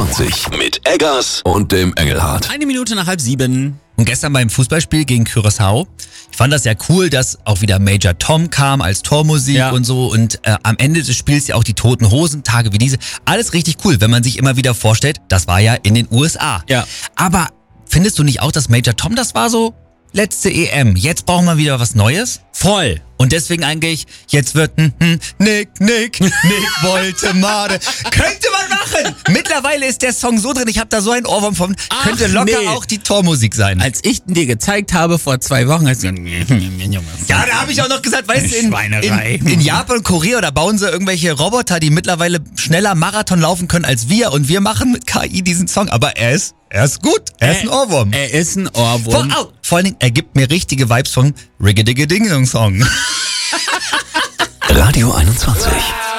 21 mit Eggers und dem Engelhardt. 6:01. Und gestern beim Fußballspiel gegen Curaçao, ich fand das ja cool, dass auch wieder Major Tom kam als Tormusik und so. Und am Ende des Spiels ja auch die Toten Hosen, Tage wie diese. Alles richtig cool, wenn man sich immer wieder vorstellt, das war ja in den USA. Ja. Aber findest du nicht auch, dass Major Tom, das war so letzte EM, jetzt brauchen wir wieder was Neues? Voll. Und deswegen eigentlich, jetzt wird Nick wollte Made. Könnte man machen! Mittlerweile ist der Song so drin, ich habe da so einen Ohrwurm von, könnte locker auch die Tormusik sein. Als ich dir gezeigt habe vor 2 Wochen, hast du Ja, da habe ich auch noch gesagt, weißt du, Schweinerei. in Japan und Korea, da bauen sie irgendwelche Roboter, die mittlerweile schneller Marathon laufen können als wir. Und wir machen mit KI diesen Song. Aber er ist gut. Er ist ein Ohrwurm. Er ist ein Ohrwurm. Vor allen Dingen, er gibt mir richtige Vibes von Rigga-Digga-Ding-Song. Radio 21.